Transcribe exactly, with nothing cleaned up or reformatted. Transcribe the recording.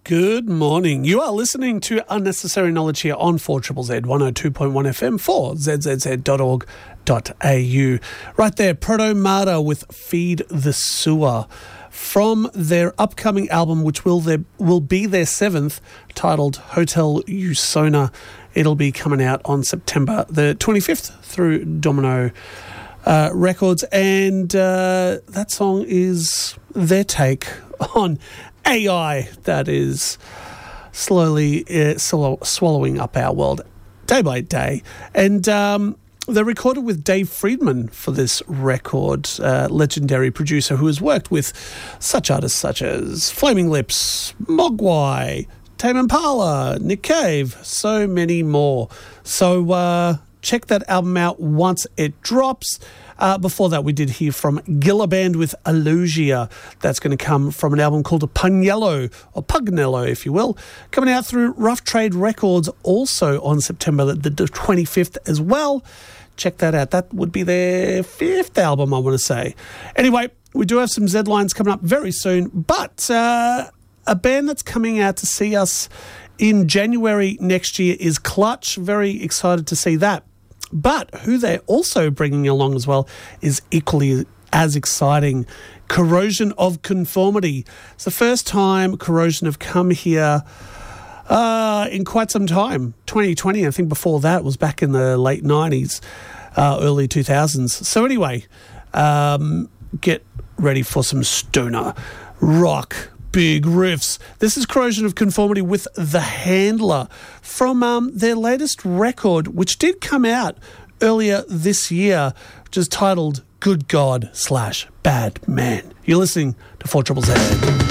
Good morning. You are listening to Unnecessary Knowledge here on four Z Z Z one oh two point one F M for z z z dot org dot a u. Right there, Proto Martyr with Feed the Sewer from their upcoming album, which will their, will be their seventh, titled Hotel Usona. It'll be coming out on September the twenty-fifth through Domino uh, Records, and uh, that song is their take on A I that is slowly uh, swallow- swallowing up our world day by day. And um, they recorded with Dave Friedman for this record, uh, legendary producer who has worked with such artists such as Flaming Lips, Mogwai, Tame Impala, Nick Cave, so many more. So uh, check that album out once it drops. Uh, before that, we did hear from Gilla Band with Illusia. That's going to come from an album called Pugnello, or Pugnello, if you will, coming out through Rough Trade Records also on September the twenty-fifth as well. Check that out. That would be their fifth album, I want to say. Anyway, we do have some Z-Lines coming up very soon, but uh, a band that's coming out to see us in January next year is Clutch. Very excited to see that. But who they're also bringing along as well is equally as exciting. Corrosion of Conformity. It's the first time Corrosion have come here uh, in quite some time. twenty twenty, I think before that was back in the late nineties, uh, early two thousands. So anyway, um, get ready for some stoner rock. Big riffs. This is Corrosion of Conformity with The Handler from um, their latest record, which did come out earlier this year, which is titled Good God slash Bad Man. You're listening to four Z Z Z.